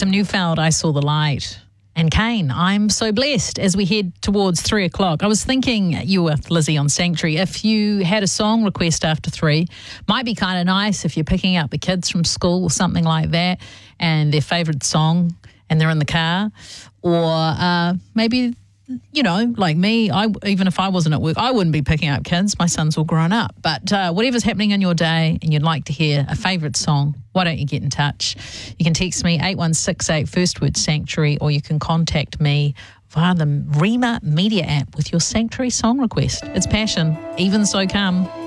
John Neufeld, I Saw the Light. And Kane, I'm So Blessed, as we head towards 3 o'clock. I was thinking, you were with Lizzie on Sanctuary, if you had a song request after 3, might be kind of nice if you're picking up the kids from school or something like that, and their favourite song, and they're in the car, or maybe, you know, like me, even if I wasn't at work, I wouldn't be picking up kids. My son's all grown up. But whatever's happening in your day and you'd like to hear a favourite song, why don't you get in touch? You can text me 8168 first word Sanctuary, or you can contact me via the Rema Media app with your Sanctuary song request. It's Passion, Even So Come.